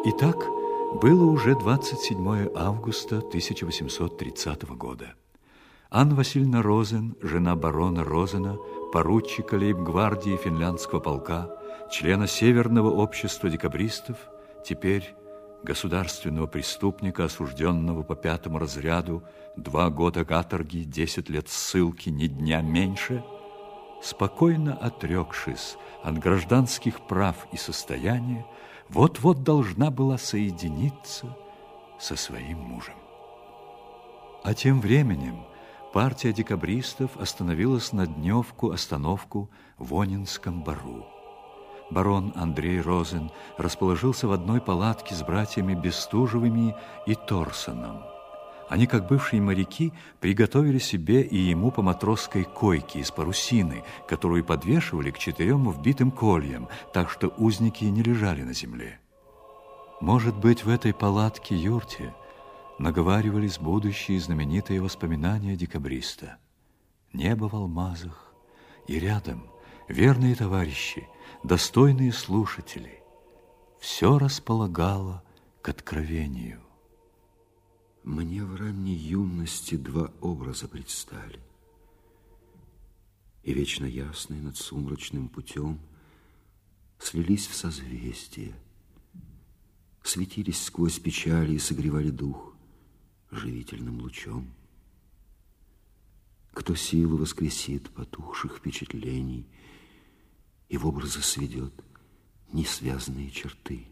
Итак, было уже 27 августа 1830 года. Анна Васильевна Розен, жена барона Розена, поручика лейб-гвардии финляндского полка, члена Северного общества декабристов, теперь государственного преступника, осужденного по 5-му разряду, 2 года каторги, 10 лет ссылки, ни дня меньше, спокойно отрекшись от гражданских прав и состояния, вот-вот должна была соединиться со своим мужем. А тем временем партия декабристов остановилась на дневку-остановку в Онинском бару. Барон Андрей Розен расположился в одной палатке с братьями Бестужевыми и Торсоном. Они, как бывшие моряки, приготовили себе и ему по матросской койке из парусины, которую подвешивали к 4 вбитым кольям, так что узники не лежали на земле. Может быть, в этой палатке-юрте наговаривались будущие знаменитые воспоминания декабриста. Небо в алмазах, и рядом верные товарищи, достойные слушатели. Все располагало к откровению. Мне в ранней юности 2 образа предстали. И вечно ясные над сумрачным путем слились в созвездие, светились сквозь печали и согревали дух живительным лучом. Кто силу воскресит потухших впечатлений и в образы сведет несвязанные черты.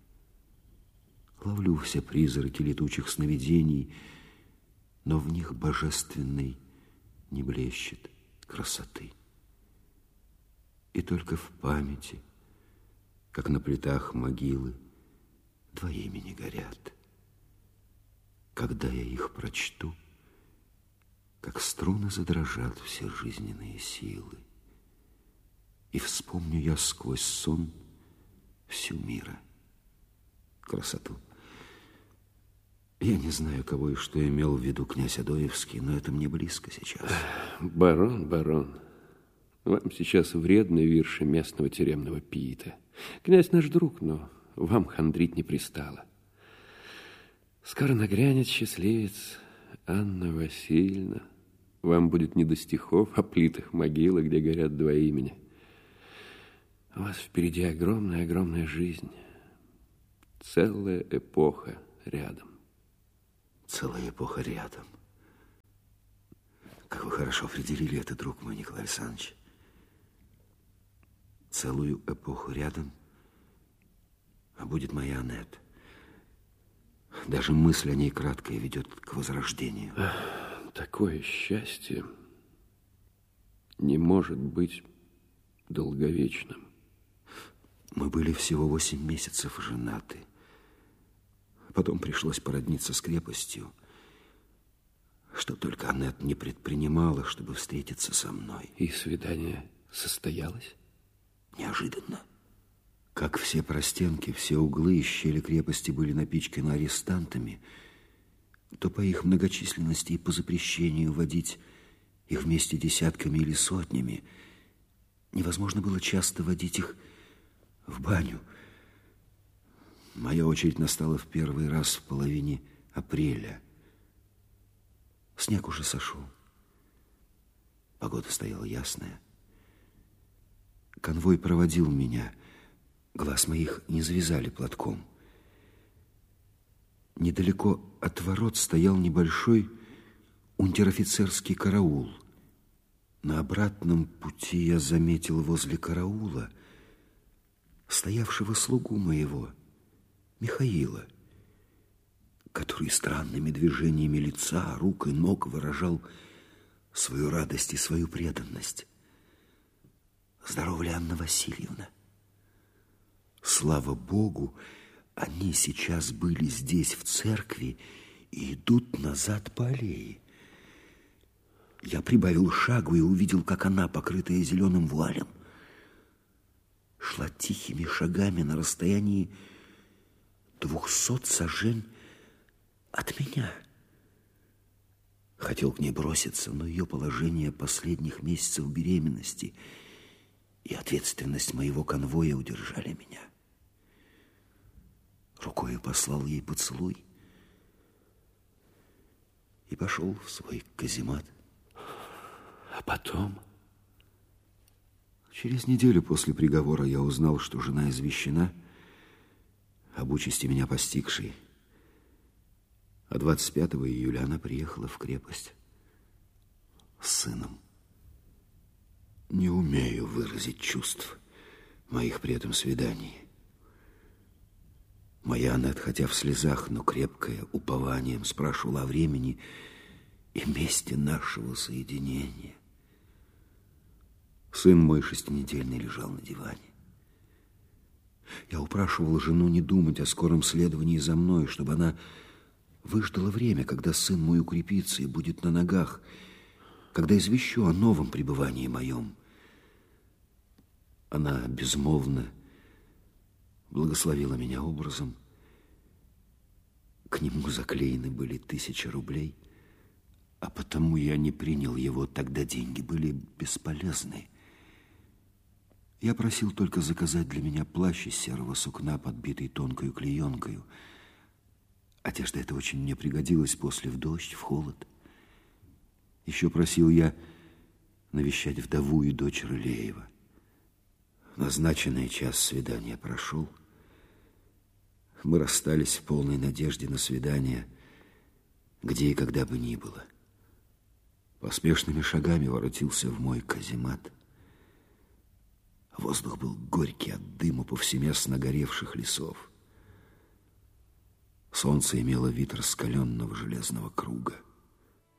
Ловлю все призраки летучих сновидений, но в них божественной не блещет красоты. И только в памяти, как на плитах могилы, 2 имени горят. Когда я их прочту, как струны задрожат все жизненные силы, и вспомню я сквозь сон всю мира красоту. Я не знаю, кого и что имел в виду князь Адоевский, но это мне близко сейчас. Барон, вам сейчас вредны вирши местного тюремного пиита. Князь наш друг, но вам хандрить не пристало. Скоро нагрянет счастливец Анна Васильевна. Вам будет не до стихов о плитах могилы, где горят 2 имени. У вас впереди огромная жизнь. Целая эпоха рядом. Целая эпоха рядом. Как вы хорошо определили это, друг мой, Николай Александрович. Целую эпоху рядом, а будет моя Аннет. Даже мысль о ней краткая ведет к возрождению. Такое счастье не может быть долговечным. Мы были всего 8 месяцев женаты. Потом пришлось породниться с крепостью. Что только Аннет не предпринимала, чтобы встретиться со мной. И свидание состоялось? Неожиданно. Как все простенки, все углы и щели крепости были напичканы арестантами, то по их многочисленности и по запрещению водить их вместе десятками или сотнями невозможно было часто водить их в баню. Моя очередь настала в первый раз в половине апреля. Снег уже сошел. Погода стояла ясная. Конвой проводил меня. Глаз моих не завязали платком. Недалеко от ворот стоял небольшой унтер-офицерский караул. На обратном пути я заметил возле караула стоявшего слугу моего, Михаила, который странными движениями лица, рук и ног выражал свою радость и свою преданность. Здорова ли Анна Васильевна? Слава Богу, они сейчас были здесь, в церкви, и идут назад по аллее. Я прибавил шагу и увидел, как она, покрытая зеленым вуалем, шла тихими шагами на расстоянии 200 сажень от меня. Хотел к ней броситься, но ее положение последних месяцев беременности и ответственность моего конвоя удержали меня. Рукой рукой послал ей поцелуй и пошел в свой каземат. А потом? Через неделю после приговора я узнал, что жена извещена об участи меня постигшей. А 25 июля она приехала в крепость с сыном. Не умею выразить чувств моих при этом свиданий. Моя Аннет, хотя в слезах, но крепкая, упованием, спрашивала о времени и месте нашего соединения. Сын мой 6-недельный лежал на диване. Я упрашивал жену не думать о скором следовании за мной, чтобы она выждала время, когда сын мой укрепится и будет на ногах, когда извещу о новом пребывании моем. Она безмолвно благословила меня образом. К нему заклеены были 1000 рублей, а потому я не принял его. Тогда деньги были бесполезны. Я просил только заказать для меня плащ из серого сукна, подбитый тонкою клеенкою. Одежда эта очень мне пригодилась после в дождь, в холод. Еще просил я навещать вдову и дочь Рылеева. Назначенный час свидания прошел. Мы расстались в полной надежде на свидание, где и когда бы ни было. Поспешными шагами воротился в мой каземат. Воздух был горький от дыма повсеместно горевших лесов. Солнце имело вид раскаленного железного круга.